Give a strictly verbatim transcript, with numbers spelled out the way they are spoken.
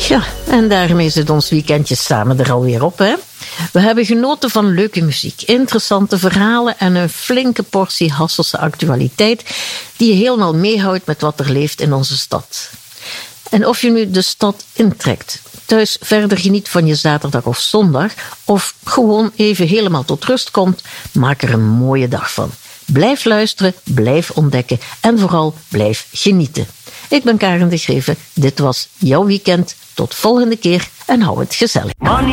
Ja, en daarmee zit ons weekendje samen er alweer op, hè? We hebben genoten van leuke muziek, interessante verhalen en een flinke portie Hasselse actualiteit die je helemaal meehoudt met wat er leeft in onze stad. En of je nu de stad intrekt, thuis verder geniet van je zaterdag of zondag, of gewoon even helemaal tot rust komt, maak er een mooie dag van. Blijf luisteren, blijf ontdekken en vooral blijf genieten. Ik ben Karen de Greeve, dit was jouw weekend. Tot volgende keer en hou het gezellig. Money